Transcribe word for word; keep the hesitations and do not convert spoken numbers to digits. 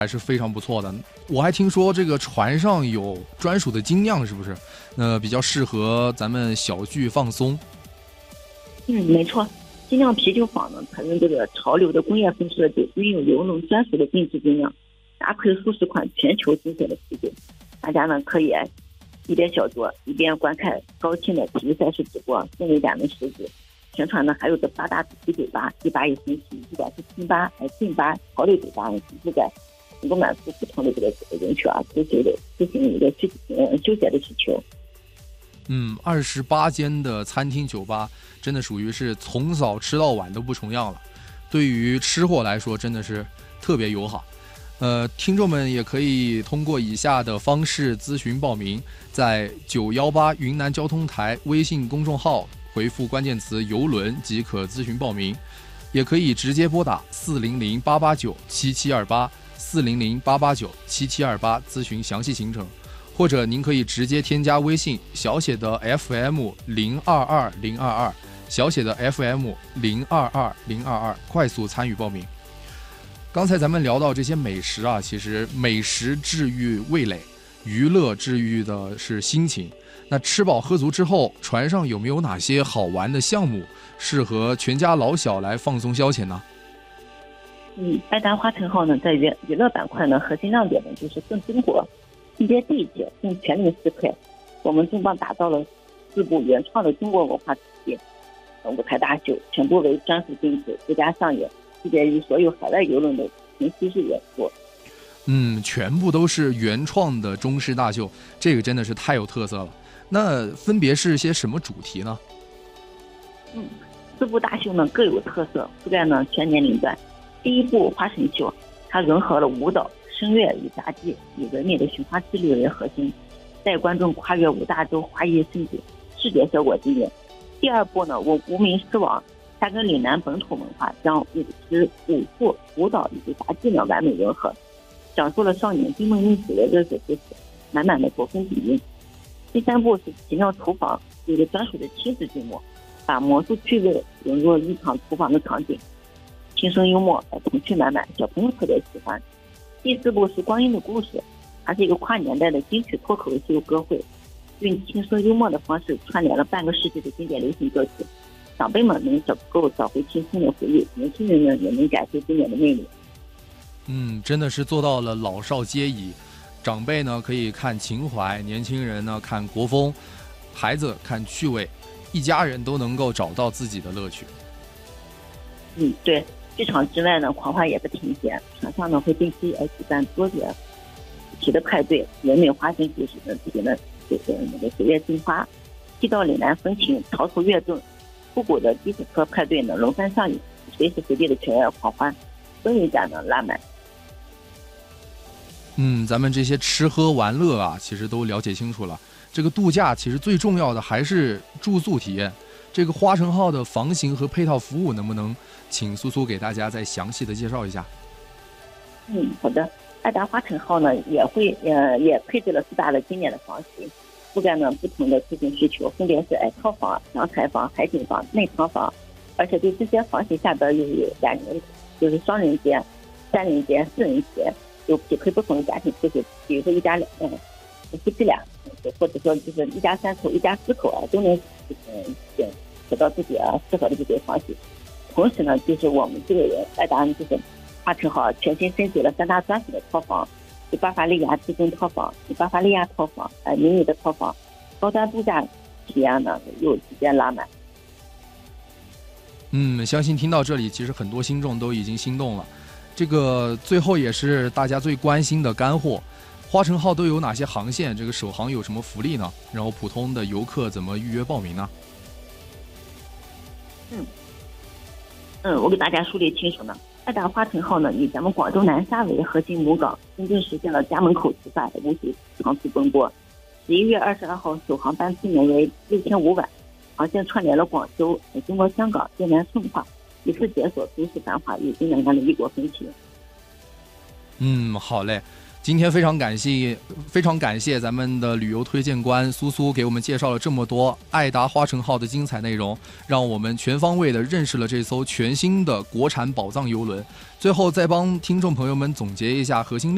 还是非常不错的。我还听说这个船上有专属的精酿，是不是？那比较适合咱们小聚放松。 嗯，没错。精酿啤酒坊呢，采用这个潮流的工业风设计，运用游轮专属的定制精酿，搭配数十款全球精选的啤酒。大家呢可以一边小酌，一边观看高清的体育赛事直播，氛围感的十足。全船呢还有这八大主题酒吧，一吧一星期，一百是清吧、呃劲吧、潮流酒吧覆盖，能够满足不同的这个人群啊，追求的进行一个休呃休闲的需求。 嗯，二十八间的餐厅酒吧，真的属于是从早吃到晚都不重样了。对于吃货来说，真的是特别友好。呃，听众们也可以通过以下的方式咨询报名，在九一八云南交通台微信公众号回复关键词邮轮即可咨询报名，也可以直接拨打四零零八八九七七二八四零零八八九七七二八咨询详细行程，或者您可以直接添加微信小写的 F M 零二二零二二，小写的 F M 零二二零二二，快速参与报名。刚才咱们聊到这些美食啊，其实美食治愈味蕾，娱乐治愈的是心情。那吃饱喝足之后，船上有没有哪些好玩的项目适合全家老小来放松消遣呢？ 嗯，爱达花城号呢，在娱娱乐板块呢，核心亮点呢就是更中国、更接地气、更全民适配。我们正帮打造了四部原创的中国文化主题舞台大秀，全部为专属定制，独家上演，区别于所有海外邮轮的全息式演出。 嗯，全部都是原创的中式大秀，这个真的是太有特色了。那分别是些什么主题呢？ 嗯，四部大秀呢各有特色，覆盖呢全年龄段。第一部花神秀，它融合了舞蹈、声乐与杂技，以唯美的寻花之旅为核心，带观众跨越五大洲花艺盛景，视觉效果惊人。第二部呢，我无名狮王，它跟岭南本土文化将舞狮、武术、舞蹈以及杂技呢完美融合，讲述了少年追梦英子的热血故事，满满的国风底蕴。第三部是奇妙厨房，有着专属的亲子剧目，把魔术趣味融入日常厨房的场景，轻松幽默，童趣满满，小朋友特别喜欢。第四部是光阴的故事，它是一个跨年代的金曲脱口秀歌会，用轻松幽默的方式串联了半个世纪的经典流行歌曲，长辈们能找够找回青春的回忆，年轻人呢也能感受经典的魅力。 嗯，真的是做到了老少皆宜。长辈呢可以看情怀，年轻人呢看国风，孩子看趣味，一家人都能够找到自己的乐趣。 嗯，对。剧场之外呢，狂欢也不停歇，船上呢会定期呃举办多元主题的派对，唯美花生故事的这个呢就是那个水月镜花，地道岭南风情，潮头跃动，复古的迪斯科派对呢轮番上演，随时随地的全员狂欢，氛围感呢拉满。 嗯，咱们这些吃喝玩乐啊，其实都了解清楚了。这个度假其实最重要的还是住宿体验。这个花城号的房型和配套服务，能不能请苏苏给大家再详细的介绍一下？ 嗯，好的。爱达花城号呢也会呃也配置了四大的经典的房型，覆盖呢不同的出行需求，分别是哎套房、阳台房、海景房、内舱房，而且对这些房型下边又有两人，就是双人间、三人间、四人间。有匹配不同的家庭需求，比如说一家两嗯夫妻俩，或者说就是一家三口、一家四口啊，都能嗯选找到自己啊适合的这些房型。同时呢，就是我们这个人爱达就是花城号全新升级了三大专属的套房，有巴伐利亚至尊套房、有巴伐利亚套房、呃迷你的套房，高端度假体验呢又直接拉满。 嗯，相信听到这里，其实很多听众都已经心动了。这个最后也是大家最关心的干货，花城号都有哪些航线？这个首航有什么福利呢？然后普通的游客怎么预约报名呢？ 嗯嗯，我给大家梳理清楚呢。爱达花城号呢，以咱们广州南沙为核心母港，真正实现了家门口直达，无需长途奔波。十一月二十二号首航班次年为六千五百，航线串联了广州、中国香港、越南顺化。一次解锁都市繁华与东南亚的异国风情。 嗯，好嘞。今天非常感谢，非常感谢咱们的旅游推荐官苏苏给我们介绍了这么多爱达花城号的精彩内容，让我们全方位的认识了这艘全新的国产宝藏邮轮。最后再帮听众朋友们总结一下核心